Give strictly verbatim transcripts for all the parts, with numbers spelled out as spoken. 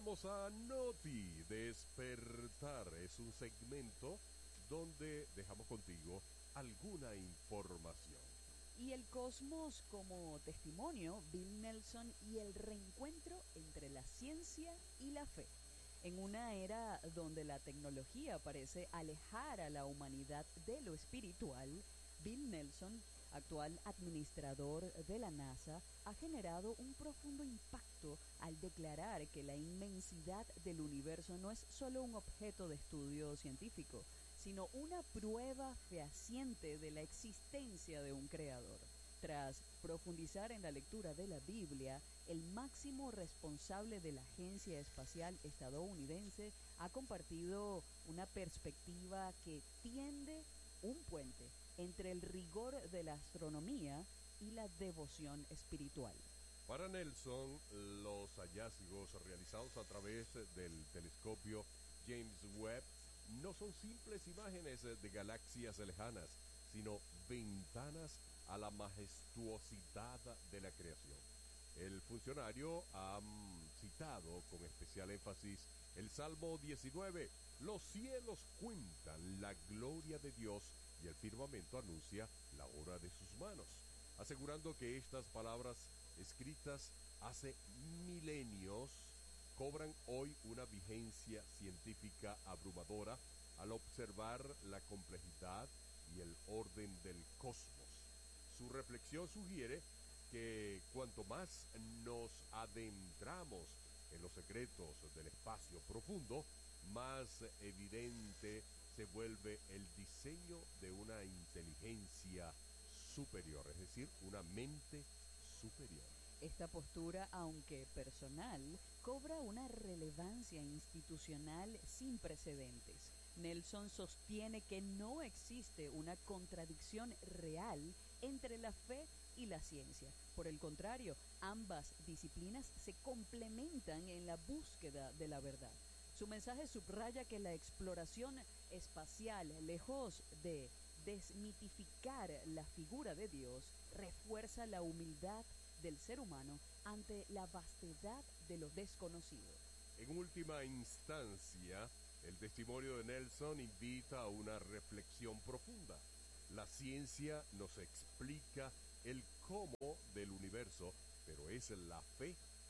Regresamos a Noti Despertar. Es un segmento donde dejamos contigo alguna información. Y el cosmos como testimonio, Bill Nelson y el reencuentro entre la ciencia y la fe. En una era donde la tecnología parece alejar a la humanidad de lo espiritual, Bill Nelson, actual administrador de la NASA, ha generado un profundo impacto al declarar que la inmensidad del universo no es solo un objeto de estudio científico, sino una prueba fehaciente de la existencia de un creador. Tras profundizar en la lectura de la Biblia, el máximo responsable de la Agencia Espacial Estadounidense ha compartido una perspectiva que tiende un puente entre el rigor de la astronomía y la devoción espiritual. Para Nelson, los hallazgos realizados a través del telescopio James Webb no son simples imágenes de galaxias lejanas, sino ventanas a la majestuosidad de la creación. El funcionario ha citado con especial énfasis el Salmo diecinueve. Los cielos cuentan la gloria de Dios y el firmamento anuncia la obra de sus manos, asegurando que estas palabras escritas hace milenios cobran hoy una vigencia científica abrumadora al observar la complejidad y el orden del cosmos. Su reflexión sugiere que cuanto más nos adentramos en los secretos del espacio profundo, más evidente se vuelve el diseño de una inteligencia superior, es decir, una mente superior. Esta postura, aunque personal, cobra una relevancia institucional sin precedentes. Nelson sostiene que no existe una contradicción real entre la fe y la ciencia. Por el contrario, ambas disciplinas se complementan en la búsqueda de la verdad. Su mensaje subraya que la exploración espacial, lejos de desmitificar la figura de Dios, refuerza la humildad del ser humano ante la vastedad de lo desconocido. En última instancia, el testimonio de Nelson invita a una reflexión profunda. La ciencia nos explica el cómo del universo, pero es la fe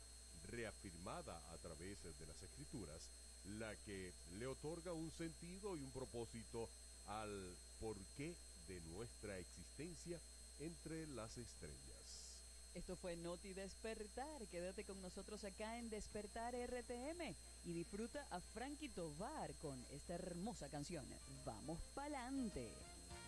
reafirmada a través de las escrituras la que le otorga un sentido y un propósito al porqué de nuestra existencia entre las estrellas. Esto fue Noti Despertar. Quédate con nosotros acá en Despertar R T M y disfruta a Frankie Tovar con esta hermosa canción. ¡Vamos pa'lante!